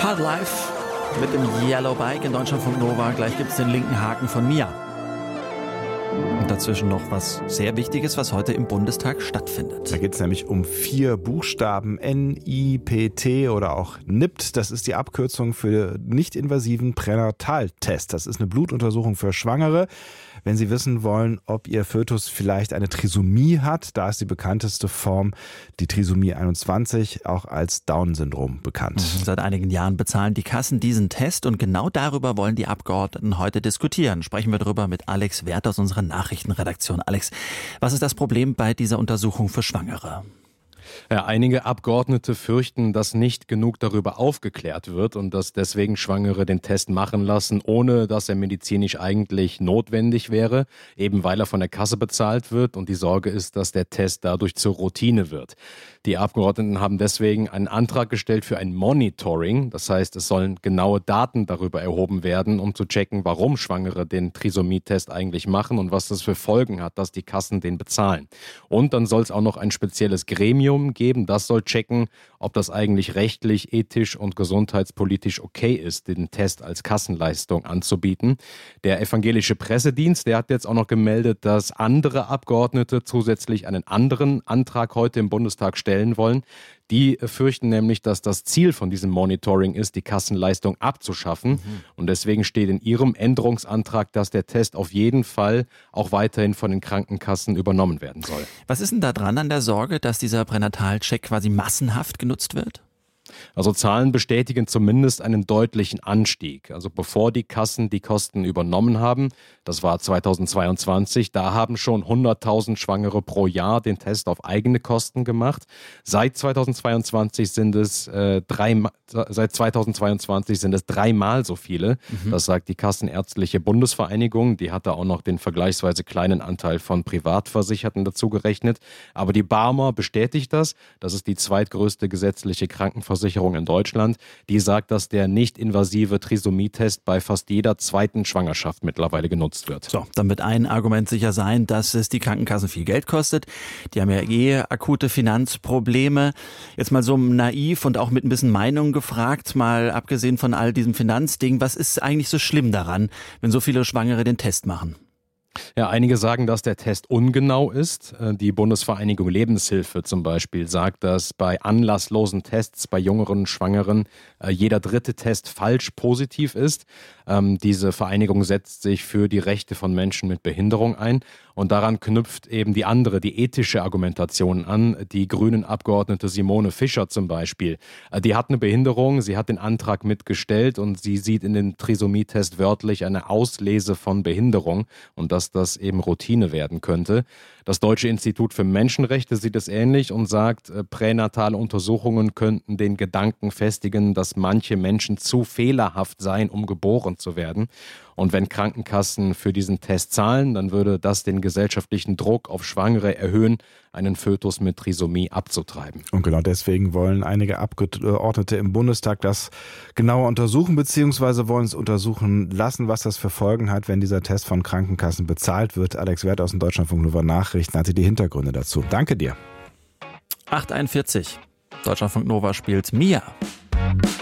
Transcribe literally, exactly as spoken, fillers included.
Hardlife mit dem Yellow Bike in Deutschlandfunk Nova. Gleich gibt es den linken Haken von Mia. Und dazwischen noch was sehr Wichtiges, was heute im Bundestag stattfindet. Da geht es nämlich um vier Buchstaben N I P T oder auch N I P T. Das ist die Abkürzung für nicht-invasiven Pränataltest. Das ist eine Blutuntersuchung für Schwangere. Wenn Sie wissen wollen, ob Ihr Fötus vielleicht eine Trisomie hat, da ist die bekannteste Form die Trisomie einundzwanzig, auch als Down-Syndrom bekannt. Seit einigen Jahren bezahlen die Kassen diesen Test und genau darüber wollen die Abgeordneten heute diskutieren. Sprechen wir darüber mit Alex Werth aus unserer Nachrichtenredaktion. Alex, was ist das Problem bei dieser Untersuchung für Schwangere? Ja, einige Abgeordnete fürchten, dass nicht genug darüber aufgeklärt wird und dass deswegen Schwangere den Test machen lassen, ohne dass er medizinisch eigentlich notwendig wäre, eben weil er von der Kasse bezahlt wird, und die Sorge ist, dass der Test dadurch zur Routine wird. Die Abgeordneten haben deswegen einen Antrag gestellt für ein Monitoring, das heißt, es sollen genaue Daten darüber erhoben werden, um zu checken, warum Schwangere den Trisomie-Test eigentlich machen und was das für Folgen hat, dass die Kassen den bezahlen. Und dann soll es auch noch ein spezielles Gremium geben, das soll checken, ob das eigentlich rechtlich, ethisch und gesundheitspolitisch okay ist, den Test als Kassenleistung anzubieten. Der evangelische Pressedienst, der hat jetzt auch noch gemeldet, dass andere Abgeordnete zusätzlich einen anderen Antrag heute im Bundestag stellen wollen. Die fürchten nämlich, dass das Ziel von diesem Monitoring ist, die Kassenleistung abzuschaffen. Mhm. Und deswegen steht in ihrem Änderungsantrag, dass der Test auf jeden Fall auch weiterhin von den Krankenkassen übernommen werden soll. Was ist denn da dran an der Sorge, dass dieser Pränatalcheck quasi massenhaft genutzt wird? Also Zahlen bestätigen zumindest einen deutlichen Anstieg. Also bevor die Kassen die Kosten übernommen haben, das war zweitausendzweiundzwanzig, da haben schon hunderttausend Schwangere pro Jahr den Test auf eigene Kosten gemacht. Seit zweitausendzweiundzwanzig sind es äh, drei, seit zweitausendzweiundzwanzig sind es dreimal so viele. Mhm. Das sagt die Kassenärztliche Bundesvereinigung. Die hat da auch noch den vergleichsweise kleinen Anteil von Privatversicherten dazu gerechnet. Aber die Barmer bestätigt das. Das ist die zweitgrößte gesetzliche Krankenversicherung in Deutschland, die sagt, dass der nicht-invasive Trisomie-Test bei fast jeder zweiten Schwangerschaft mittlerweile genutzt wird. So, dann wird ein Argument sicher sein, dass es die Krankenkassen viel Geld kostet. Die haben ja eh akute Finanzprobleme. Jetzt mal so naiv und auch mit ein bisschen Meinung gefragt, mal abgesehen von all diesem Finanzding, was ist eigentlich so schlimm daran, wenn so viele Schwangere den Test machen? Ja, einige sagen, dass der Test ungenau ist. Die Bundesvereinigung Lebenshilfe zum Beispiel sagt, dass bei anlasslosen Tests bei jüngeren Schwangeren jeder dritte Test falsch positiv ist. Diese Vereinigung setzt sich für die Rechte von Menschen mit Behinderung ein. Und daran knüpft eben die andere, die ethische Argumentation an. Die grünen Abgeordnete Simone Fischer zum Beispiel. Die hat eine Behinderung, sie hat den Antrag mitgestellt und sie sieht in den Trisomie-Test wörtlich eine Auslese von Behinderung und dass das eben Routine werden könnte. Das Deutsche Institut für Menschenrechte sieht es ähnlich und sagt, pränatale Untersuchungen könnten den Gedanken festigen, dass manche Menschen zu fehlerhaft seien, um geboren zu werden. Und wenn Krankenkassen für diesen Test zahlen, dann würde das den gesellschaftlichen Druck auf Schwangere erhöhen, einen Fötus mit Trisomie abzutreiben. Und genau deswegen wollen einige Abgeordnete im Bundestag das genauer untersuchen, beziehungsweise wollen es untersuchen lassen, was das für Folgen hat, wenn dieser Test von Krankenkassen bezahlt wird. Alex Werth aus dem Deutschlandfunk Nova Nachrichten hatte die Hintergründe dazu. Danke dir. acht Uhr einundvierzig. Deutschlandfunk Nova spielt Mia.